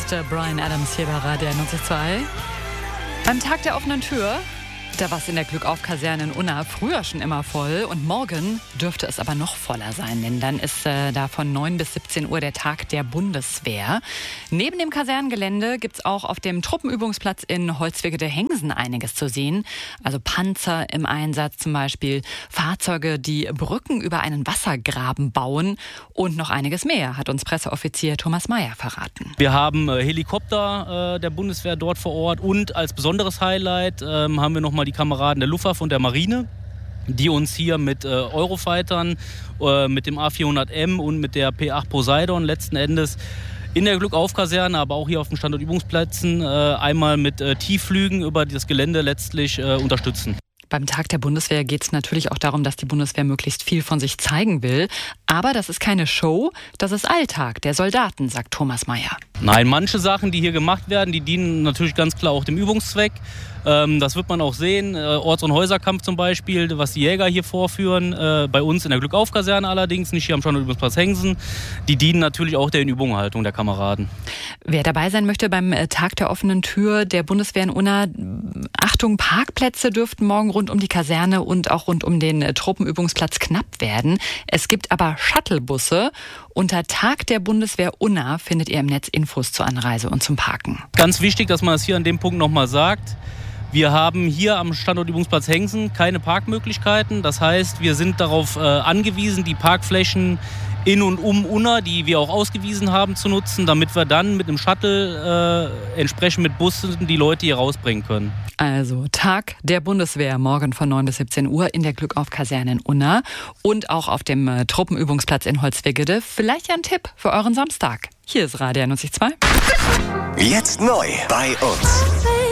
ist Bryan Adams hier bei Radio 92. Beim Tag der offenen Tür, da war es in der Glückauf-Kaserne in Unna früher schon immer voll. Und morgen dürfte es aber noch voller sein, denn dann ist da von 9 bis 17 Uhr der Tag der Bundeswehr. Neben dem Kasernengelände gibt es auch auf dem Truppenübungsplatz in Holzwickede-Hengsen einiges zu sehen. Also Panzer im Einsatz zum Beispiel, Fahrzeuge, die Brücken über einen Wassergraben bauen und noch einiges mehr, hat uns Presseoffizier Thomas Mayer verraten. Wir haben Helikopter der Bundeswehr dort vor Ort und als besonderes Highlight haben wir nochmal die Kameraden der Luftwaffe und der Marine, die uns hier mit Eurofightern, mit dem A400M und mit der P8 Poseidon letzten Endes in der Glückauf-Kaserne, aber auch hier auf den Standortübungsplätzen einmal mit Tiefflügen über das Gelände letztlich unterstützen. Beim Tag der Bundeswehr geht es natürlich auch darum, dass die Bundeswehr möglichst viel von sich zeigen will. Aber das ist keine Show, das ist Alltag der Soldaten, sagt Thomas Mayer. Nein, manche Sachen, die hier gemacht werden, die dienen natürlich ganz klar auch dem Übungszweck. Das wird man auch sehen. Orts- und Häuserkampf zum Beispiel, was die Jäger hier vorführen. Bei uns in der Glückauf-Kaserne allerdings, nicht hier am Standortübungsplatz Hengsen. Die dienen natürlich auch der Inübunghaltung der Kameraden. Wer dabei sein möchte beim Tag der offenen Tür der Bundeswehr in Unna, Achtung, Parkplätze dürften morgen rund um die Kaserne und auch rund um den Truppenübungsplatz knapp werden. Es gibt aber Shuttlebusse. Unter Tag der Bundeswehr Unna findet ihr im Netz Infos zur Anreise und zum Parken. Ganz wichtig, dass man das hier an dem Punkt nochmal sagt. Wir haben hier am Standortübungsplatz Hengsen keine Parkmöglichkeiten. Das heißt, wir sind darauf angewiesen, die Parkflächen in und um Unna, die wir auch ausgewiesen haben, zu nutzen, damit wir dann mit einem Shuttle entsprechend mit Bussen die Leute hier rausbringen können. Also Tag der Bundeswehr morgen von 9 bis 17 Uhr in der Glückauf-Kaserne in Unna und auch auf dem Truppenübungsplatz in Holzwickede. Vielleicht ein Tipp für euren Samstag. Hier ist Radio 92. Jetzt neu bei uns.